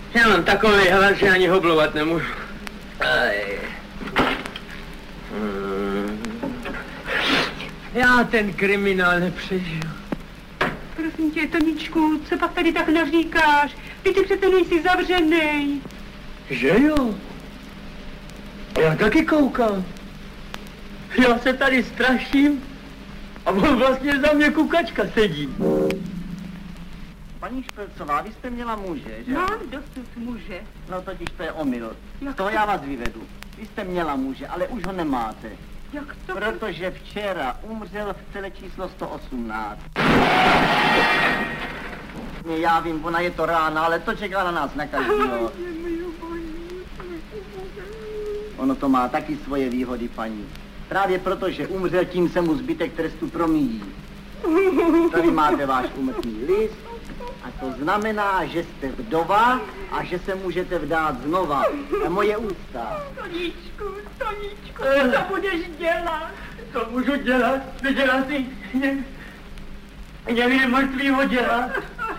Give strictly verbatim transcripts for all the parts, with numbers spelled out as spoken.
Já mám takový hlas, že ani hoblovat nemůžu. Aj. Hmm. Já ten kriminál nepřežiju. Prosím tě, Toničku, co pak tady tak naříkáš? Ty ty přece nejsi zavřenej. Že jo? Já taky koukám. Já se tady straším a on vlastně za mě kukačka sedí. Paní Špercová, vy jste měla muže, že? Mám dosud muže. No totiž to je omyl. Jak to to? já vás vyvedu. Vy jste měla muže, ale už ho nemáte. Jak to? Protože včera umřel v celé číslo sto osmnáct. Já vím, ona je to rána, ale to čeká na nás na každého. Ono to má taky svoje výhody, paní. Právě proto, že umřel, tím se mu zbytek trestu promíjí. Tady máte váš úmrtný list a to znamená, že jste vdova a že se můžete vdát znova. A moje úcta. Toničku, Toničku, co budeš dělat? Co můžu dělat? Nedělat si mě, mě mě mrtvýho dělat.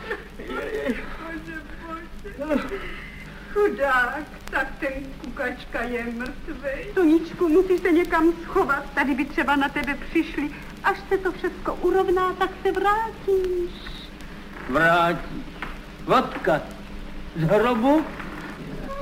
Bože, bože. Chudák, tak ten kukačka je mrtvej. Toničku, musíš se někam schovat. Tady by třeba na tebe přišli. Až se to všechno urovná, tak se vrátíš. Vrátíš? Odkud? Z hrobu?